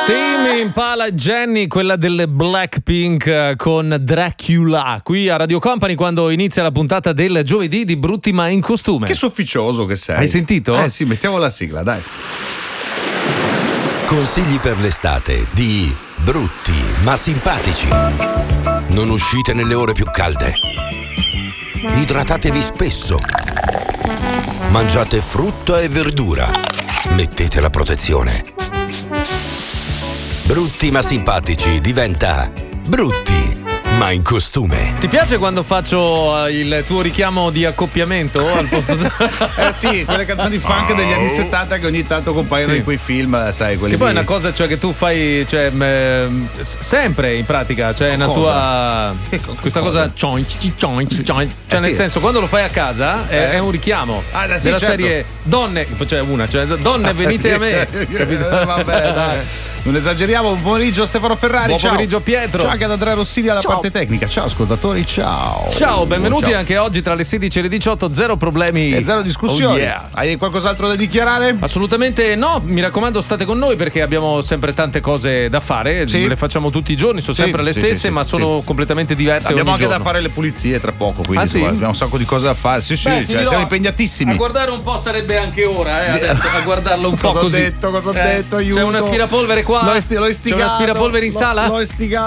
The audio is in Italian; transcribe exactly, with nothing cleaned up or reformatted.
Tame Impala e Jenny, quella delle Blackpink con Dracula, qui a Radio Company quando inizia la puntata del giovedì di Brutti ma in costume. Che sofficioso che sei. Hai sentito? Eh sì, mettiamo la sigla, dai. Consigli per l'estate di Brutti ma simpatici. Non uscite nelle ore più calde. Idratatevi spesso. Mangiate frutta e verdura. Mettete la protezione. Brutti ma simpatici diventa Brutti ma in costume. Ti piace quando faccio il tuo richiamo di accoppiamento al posto di... Eh sì, quelle canzoni funk degli anni settanta che ogni tanto compaiono Sì. in quei film, sai, quelli Che poi è lì. una cosa, cioè, che tu fai, cioè, mh, sempre in pratica, cioè, una Cosa? tua. Che co- questa cosa? cosa. Cioin, ci- cioin, ci- cioin. Cioè, Eh nel sì. senso, quando lo fai a casa è, Eh. è un richiamo. Ah, sì, della certo. serie donne, cioè una, cioè donne venite a me. Capito? Eh, vabbè, dai. Non esageriamo. Buon pomeriggio Stefano Ferrari. Buon ciao. pomeriggio, Pietro. Ciao anche ad Andrea Rossini alla Ciao. parte tecnica. Ciao ascoltatori, ciao. Ciao, benvenuti Ciao. anche oggi tra le sedici e le diciotto, zero problemi E zero discussioni. Oh, yeah. Hai qualcos'altro da dichiarare? Assolutamente no, mi raccomando state con noi perché abbiamo sempre tante cose da fare, Sì. le facciamo tutti i giorni, sono Sì, sempre le sì, stesse sì, sì, ma sono sì. completamente diverse Abbiamo ogni anche giorno. da fare le pulizie tra poco, quindi Ah, sì? insomma, abbiamo un sacco di cose da fare. Sì, sì, Beh, ti cioè, dirò, siamo impegnatissimi. A guardare un po' sarebbe anche ora, eh, adesso, a guardarlo un po' Cosa ho così. detto? Cosa ho Eh, detto? Aiuto. C'è un aspirapolvere qua? L'ho isti- l'ho istigato. C'è un aspirapolvere in L'ho- sala? L'ho istigato.